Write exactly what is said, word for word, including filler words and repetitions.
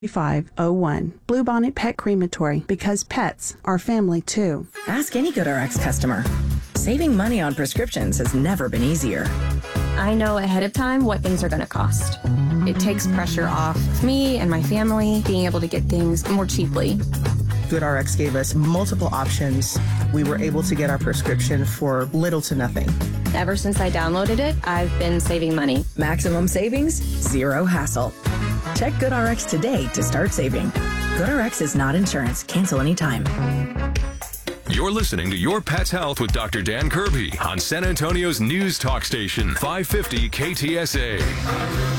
five oh one. Bluebonnet Pet Crematory, because pets are family too. Ask any GoodRx customer. Saving money on prescriptions has never been easier. I know ahead of time what things are going to cost. It takes pressure off me and my family being able to get things more cheaply. GoodRx gave us multiple options. We were able to get our prescription for little to nothing. Ever since I downloaded it, I've been saving money. Maximum savings, zero hassle. Check GoodRx today to start saving. GoodRx is not insurance. Cancel anytime. You're listening to Your Pet's Health with Doctor Dan Kirby on San Antonio's news talk station, five fifty K T S A.